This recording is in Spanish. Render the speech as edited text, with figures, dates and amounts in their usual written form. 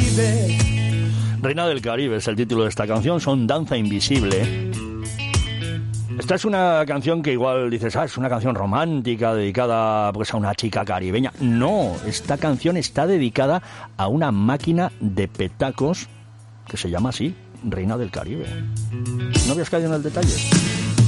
Caribe. Reina del Caribe es el título de esta canción, son Danza Invisible. Esta es una canción que igual dices, es una canción romántica dedicada pues a una chica caribeña. No, esta canción está dedicada a una máquina de petacos que se llama así, Reina del Caribe. ¿No habías caído en el detalle?